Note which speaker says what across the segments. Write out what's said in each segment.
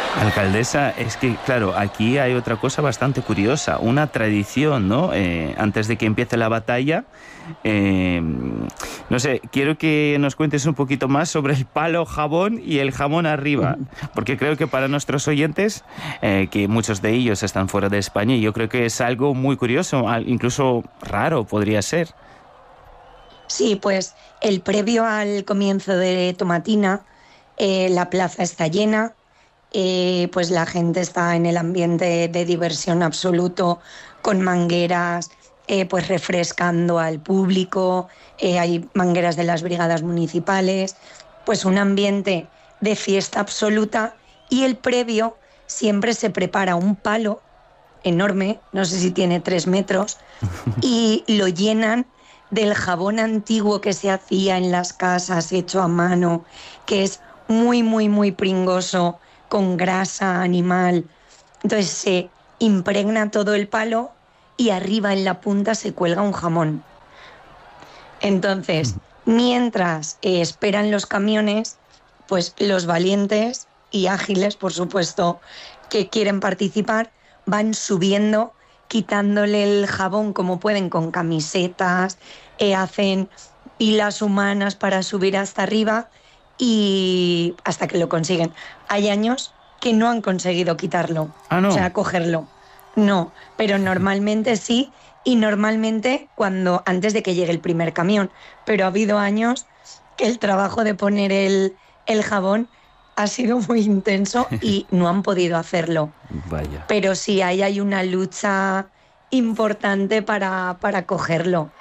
Speaker 1: Alcaldesa, es que, claro, aquí hay otra cosa bastante curiosa, una tradición, ¿no? Antes de que empiece la batalla, no sé, quiero que nos cuentes un poquito más sobre el palo jabón y el jamón arriba, porque creo que para nuestros oyentes, que muchos de ellos están fuera de España, yo creo que es algo muy curioso, incluso raro podría ser.
Speaker 2: Sí, pues el previo al comienzo de Tomatina, la plaza está llena. Pues la gente está en el ambiente de diversión absoluto, con mangueras, pues refrescando al público, hay mangueras de las brigadas municipales, pues un ambiente de fiesta absoluta. Y el previo siempre se prepara un palo enorme, no sé si tiene 3 metros, y lo llenan del jabón antiguo que se hacía en las casas, hecho a mano, que es muy, muy, muy pringoso, con grasa animal. Entonces se impregna todo el palo y arriba en la punta se cuelga un jamón. Entonces, mientras esperan los camiones, pues los valientes y ágiles, por supuesto, que quieren participar, van subiendo, quitándole el jabón como pueden con camisetas, hacen pilas humanas para subir hasta arriba y hasta que lo consiguen. Hay años que no han conseguido quitarlo,
Speaker 1: ¿no?
Speaker 2: O sea, cogerlo. No, pero normalmente sí, y normalmente antes de que llegue el primer camión. Pero ha habido años que el trabajo de poner el jabón ha sido muy intenso y no han podido hacerlo.
Speaker 1: Vaya.
Speaker 2: Pero sí, ahí hay una lucha importante para cogerlo.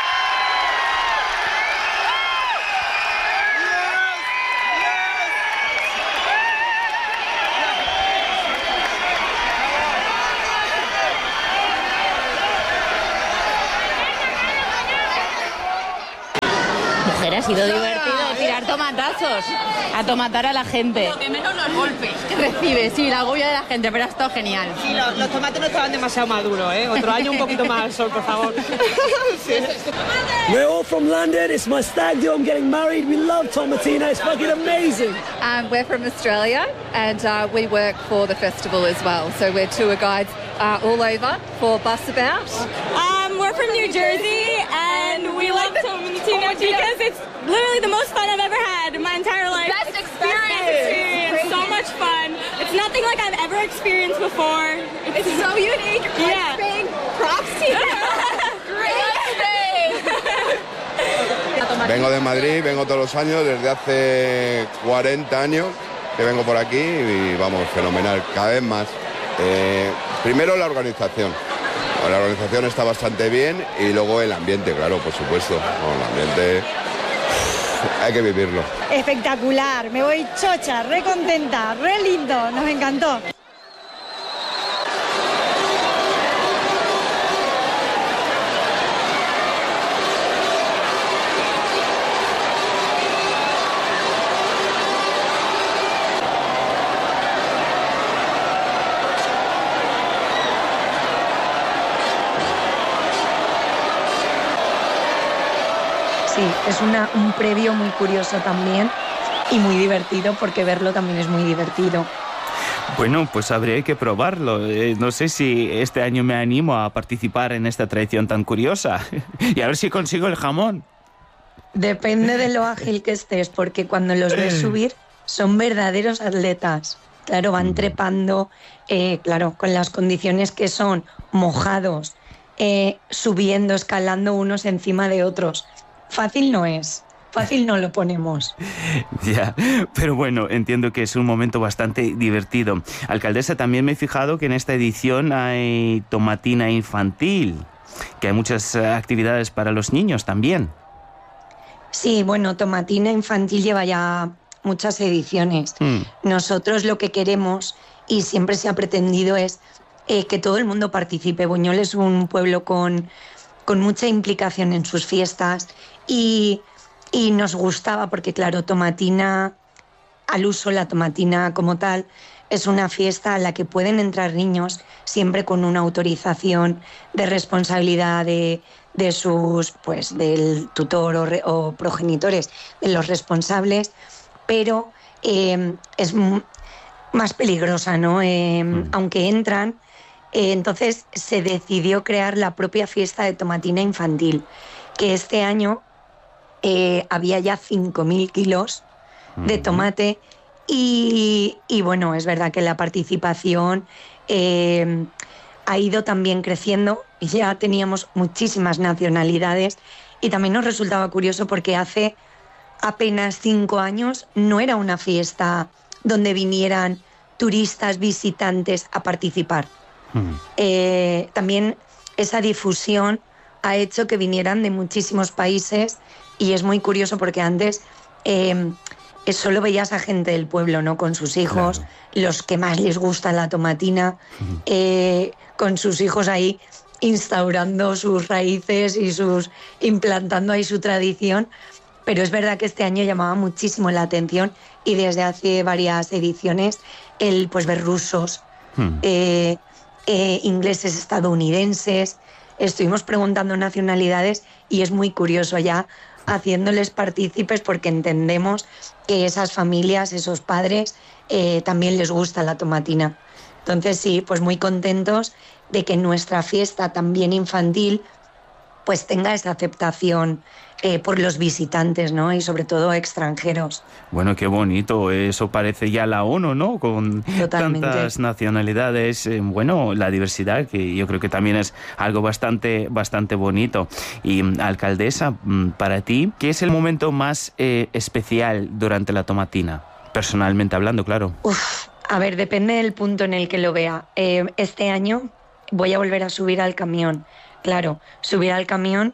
Speaker 3: Ha sido divertido tirar tomatazos, a tomatar a la gente.
Speaker 4: Lo que menos los golpes
Speaker 3: que recibe, sí, la agobia de la gente, pero ha estado genial.
Speaker 4: Sí, los tomates no estaban demasiado maduros, ¿eh? Otro año un poquito más al sol, por favor. Sí.
Speaker 5: We're all from London. It's my stag do. I'm getting married. We love Tomatina. It's fucking amazing.
Speaker 6: We're from Australia, and we work for the festival as well. So we're tour guides all over for Bus About.
Speaker 7: We're from New Jersey, and we love Tomatina because it's literally the most fun I've ever had in my entire life.
Speaker 6: Best experience.
Speaker 7: So much fun. It's nothing like I've ever experienced before.
Speaker 6: It's so unique.
Speaker 7: Yeah.
Speaker 6: Spain, props to you. Great Spain.
Speaker 8: Vengo de Madrid, vengo todos los años, desde hace 40 años que vengo por aquí y vamos, fenomenal, cada vez más. Primero la organización. La organización está bastante bien y luego el ambiente, claro, por supuesto. El ambiente hay que vivirlo.
Speaker 9: Espectacular, me voy chocha, re contenta, re lindo, nos encantó.
Speaker 2: Sí, es un previo muy curioso también y muy divertido, porque verlo también es muy divertido.
Speaker 1: Bueno, pues habría que probarlo. No sé si este año me animo a participar en esta tradición tan curiosa y a ver si consigo el jamón.
Speaker 2: Depende de lo ágil que estés, porque cuando los ves subir son verdaderos atletas. Claro, van trepando, claro, con las condiciones que son, mojados, subiendo, escalando unos encima de otros. Fácil no es, fácil no lo ponemos.
Speaker 1: Ya, pero bueno, entiendo que es un momento bastante divertido. Alcaldesa, también me he fijado que en esta edición hay tomatina infantil, que hay muchas actividades para los niños también.
Speaker 2: Sí, bueno, Tomatina infantil lleva ya muchas ediciones. Nosotros lo que queremos, y siempre se ha pretendido, es que todo el mundo participe. Buñol es un pueblo con mucha implicación en sus fiestas y nos gustaba porque, claro, Tomatina, al uso, la Tomatina como tal, es una fiesta a la que pueden entrar niños siempre con una autorización de responsabilidad de sus, pues, del tutor o progenitores, de los responsables, pero más peligrosa, ¿no? Aunque entran, entonces se decidió crear la propia fiesta de tomatina infantil, que este año había ya 5.000 kilos de tomate y bueno, es verdad que la participación ha ido también creciendo y ya teníamos muchísimas nacionalidades y también nos resultaba curioso porque hace apenas 5 años no era una fiesta donde vinieran turistas, visitantes a participar. También esa difusión ha hecho que vinieran de muchísimos países y es muy curioso porque antes solo veías a gente del pueblo, ¿no? Con sus hijos, claro, los que más les gusta la tomatina, con sus hijos ahí instaurando sus raíces y implantando ahí su tradición. Pero es verdad que este año llamaba muchísimo la atención y desde hace varias ediciones pues ver rusos, ingleses, estadounidenses. Estuvimos preguntando nacionalidades y es muy curioso ya haciéndoles partícipes porque entendemos que esas familias, esos padres, también les gusta la tomatina. Entonces sí, pues muy contentos de que nuestra fiesta también infantil pues tenga esa aceptación por los visitantes, ¿no? Y sobre todo extranjeros.
Speaker 1: Bueno, qué bonito, eso parece ya la ONU, ¿no? Con
Speaker 2: Totalmente.
Speaker 1: Tantas nacionalidades, bueno, la diversidad, que yo creo que también es algo bastante bonito. Y, alcaldesa, para ti, ¿qué es el momento más especial durante la tomatina? Personalmente hablando, claro.
Speaker 2: A ver, depende del punto en el que lo vea. Este año voy a volver a subir al camión. Claro, subir al camión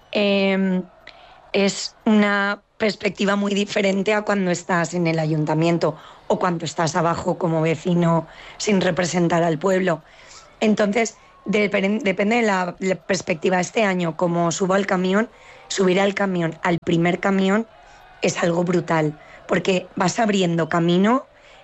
Speaker 2: es una perspectiva muy diferente a cuando estás en el ayuntamiento o cuando estás abajo como vecino sin representar al pueblo. Entonces, depende de la perspectiva. Este año, como subo al camión, subir al camión, al primer camión, es algo brutal, porque vas abriendo camino,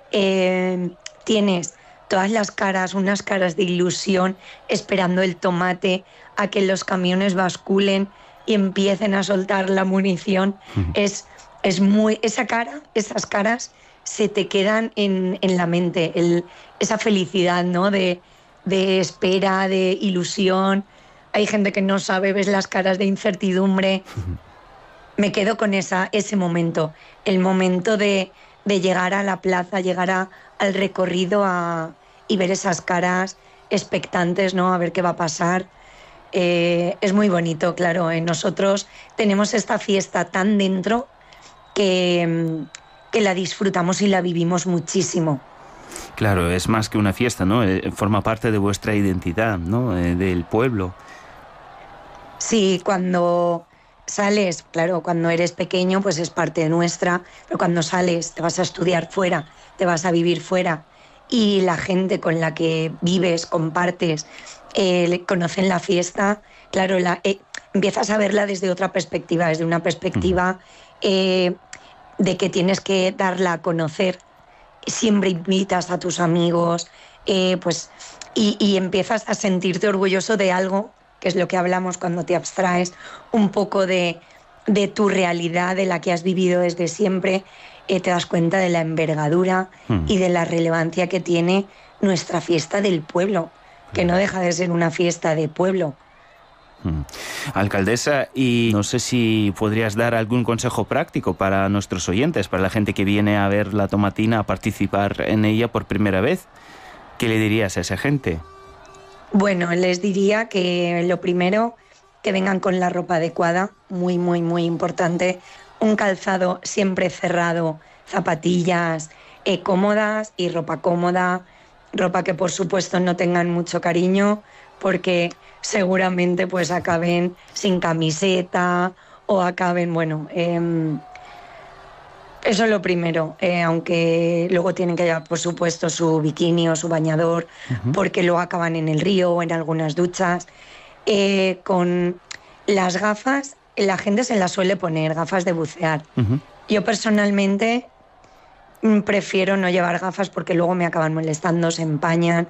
Speaker 2: tienes todas las caras, unas caras de ilusión, esperando el tomate, a que los camiones basculen y empiecen a soltar la munición. Es muy... esas caras se te quedan en la mente, esa felicidad, ¿no? De espera, de ilusión. Hay gente que no sabe, ves las caras de incertidumbre. Me quedo con ese momento, el momento de llegar a la plaza, llegar al recorrido y ver esas caras expectantes, ¿no? A ver qué va a pasar. Es muy bonito, claro. Nosotros tenemos esta fiesta tan dentro que la disfrutamos y la vivimos muchísimo.
Speaker 1: Claro, es más que una fiesta, ¿no? Forma parte de vuestra identidad, ¿no? Del pueblo.
Speaker 2: Sí, cuando sales, claro, cuando eres pequeño, pues es parte nuestra, pero cuando sales, te vas a estudiar fuera, te vas a vivir fuera, y la gente con la que vives, compartes, conocen la fiesta, claro, empiezas a verla desde otra perspectiva, desde una perspectiva de que tienes que darla a conocer. Siempre invitas a tus amigos, pues, y empiezas a sentirte orgulloso de algo, que es lo que hablamos cuando te abstraes un poco de tu realidad, de la que has vivido desde siempre. Te das cuenta de la envergadura y de la relevancia que tiene nuestra fiesta del pueblo, que no deja de ser una fiesta de pueblo.
Speaker 1: Alcaldesa, y no sé si podrías dar algún consejo práctico para nuestros oyentes, para la gente que viene a ver la tomatina, a participar en ella por primera vez. ¿Qué le dirías a esa gente?
Speaker 2: Bueno, les diría que lo primero, que vengan con la ropa adecuada, muy, muy, muy importante. Un calzado siempre cerrado, zapatillas cómodas y ropa cómoda, ropa que por supuesto no tengan mucho cariño, porque seguramente pues acaben sin camiseta o acaben, bueno, eso es lo primero, aunque luego tienen que llevar por supuesto su bikini o su bañador, porque luego acaban en el río o en algunas duchas. Con las gafas, la gente se las suele poner, gafas de bucear. Yo personalmente prefiero no llevar gafas porque luego me acaban molestando, se empañan.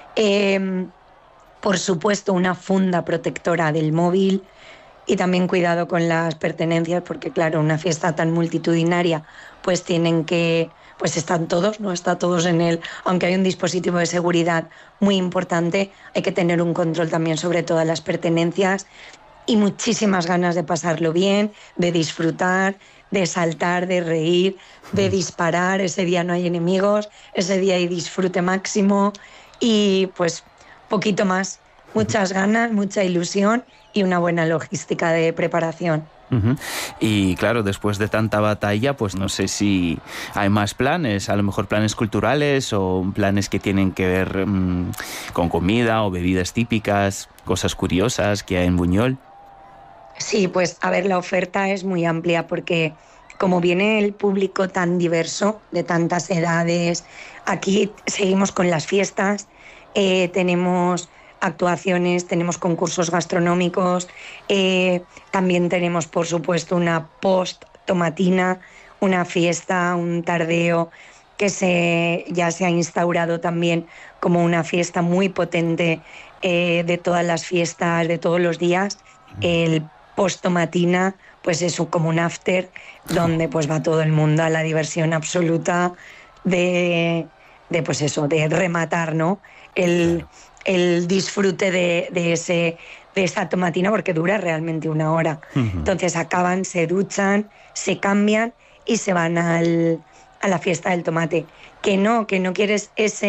Speaker 2: Por supuesto, una funda protectora del móvil y también cuidado con las pertenencias porque, claro, una fiesta tan multitudinaria, pues tienen que pues están todos, ¿no? Está todos en él. Aunque hay un dispositivo de seguridad muy importante, hay que tener un control también sobre todas las pertenencias y muchísimas ganas de pasarlo bien, de disfrutar, de saltar, de reír, de disparar. Ese día no hay enemigos, ese día hay disfrute máximo y pues poquito más. Muchas ganas, mucha ilusión y una buena logística de preparación.
Speaker 1: Y claro, después de tanta batalla, pues no sé si hay más planes, a lo mejor planes culturales o planes que tienen que ver con comida o bebidas típicas, cosas curiosas que hay en Buñol.
Speaker 2: Sí, pues a ver, la oferta es muy amplia porque como viene el público tan diverso, de tantas edades, aquí seguimos con las fiestas, tenemos actuaciones, tenemos concursos gastronómicos, también tenemos por supuesto una post-tomatina, una fiesta, un tardeo que ya se ha instaurado también como una fiesta muy potente de todas las fiestas, de todos los días. El post-tomatina pues es como un after donde pues va todo el mundo a la diversión absoluta de pues eso, de rematar, ¿no? El disfrute de esa tomatina porque dura realmente 1 hora. Entonces acaban, se duchan, se cambian y se van a la fiesta del tomate. Que no quieres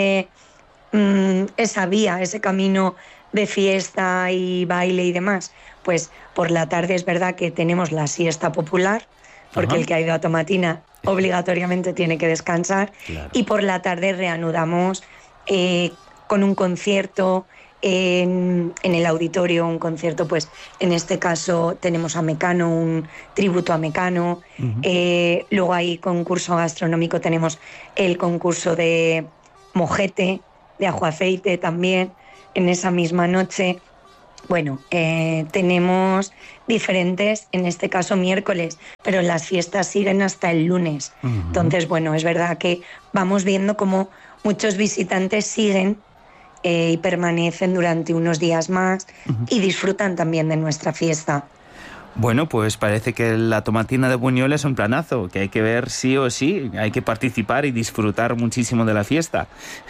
Speaker 2: esa vía, ese camino de fiesta y baile y demás. Pues por la tarde es verdad que tenemos la siesta popular, porque el que ha ido a tomatina obligatoriamente tiene que descansar, y por la tarde reanudamos con un concierto en el auditorio, un concierto, pues en este caso tenemos a Mecano, un tributo a Mecano. Luego hay concurso gastronómico, tenemos el concurso de mojete, de ajo aceite también, en esa misma noche. Bueno, tenemos diferentes, en este caso miércoles, pero las fiestas siguen hasta el lunes. Entonces, bueno, es verdad que vamos viendo cómo muchos visitantes siguen y permanecen durante unos días más y disfrutan también de nuestra fiesta.
Speaker 1: Bueno, pues parece que la tomatina de Buñol es un planazo, que hay que ver sí o sí, hay que participar y disfrutar muchísimo de la fiesta.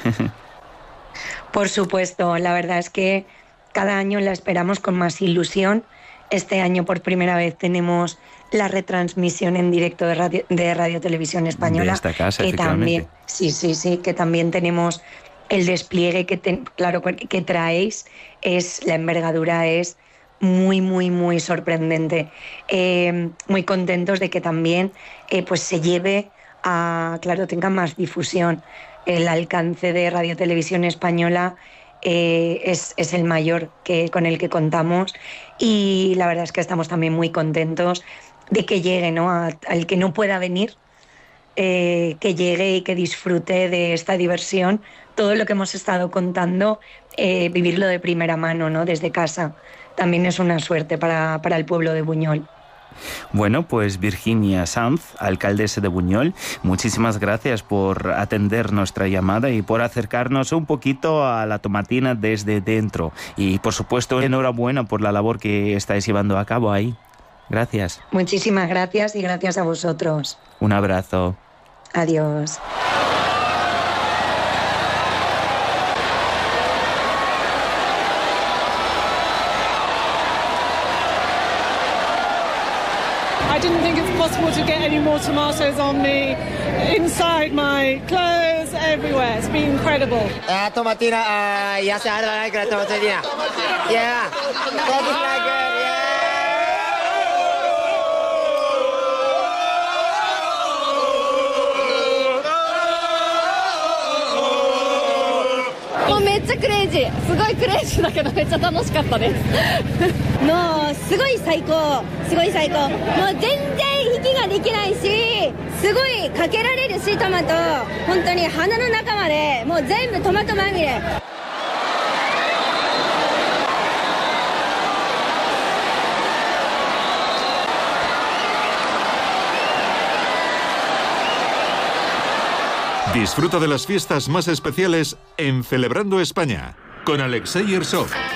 Speaker 2: Por supuesto, la verdad es que cada año la esperamos con más ilusión. Este año por primera vez tenemos la retransmisión en directo de Radio Televisión Española.
Speaker 1: De esta casa,
Speaker 2: que
Speaker 1: efectivamente.
Speaker 2: también, sí, que también tenemos el despliegue que traéis. La envergadura es muy, muy, muy sorprendente. Muy contentos de que también pues se lleve tenga más difusión. El alcance de Radio Televisión Española es el mayor con el que contamos, y la verdad es que estamos también muy contentos de que llegue, ¿no? Al que no pueda venir, que llegue y que disfrute de esta diversión, todo lo que hemos estado contando, vivirlo de primera mano, ¿no? Desde casa. También es una suerte para el pueblo de Buñol.
Speaker 1: Bueno, pues Virginia Sanz, alcaldesa de Buñol, muchísimas gracias por atender nuestra llamada y por acercarnos un poquito a la tomatina desde dentro. Y por supuesto, enhorabuena por la labor que estáis llevando a cabo ahí. Gracias.
Speaker 2: Muchísimas gracias y gracias a vosotros.
Speaker 1: Un abrazo.
Speaker 2: Adiós.
Speaker 4: I didn't think it's possible to get any more tomatoes on me, inside my clothes, everywhere. It's been incredible.
Speaker 10: Tomatina, ya se hará la tomatina. Yeah, that is like good, yeah.
Speaker 7: もうめっちゃクレイジー、すごいクレイジーだけどめっちゃ楽しかったですもうすごい最高、すごい最高。もう全然息ができないし、すごいかけられるし、トマト本当に鼻の中までもう全部トマトまみれ。
Speaker 11: Disfruta de las fiestas más especiales en Celebrando España con Alexei Ersov.